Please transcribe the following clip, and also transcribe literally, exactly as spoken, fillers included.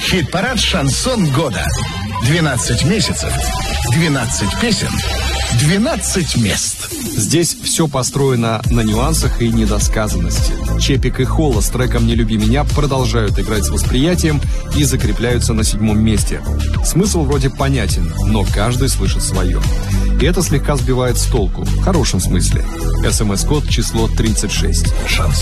Хит-парад «Шансон года». двенадцать месяцев, двенадцать песен, двенадцать мест. Здесь все построено на нюансах и недосказанности. Чепик и Холла с треком «Не люби меня» продолжают играть с восприятием и закрепляются на седьмом месте. Смысл вроде понятен, но каждый слышит свое. И это слегка сбивает с толку, в хорошем смысле. СМС-код число тридцать шесть. Шансон.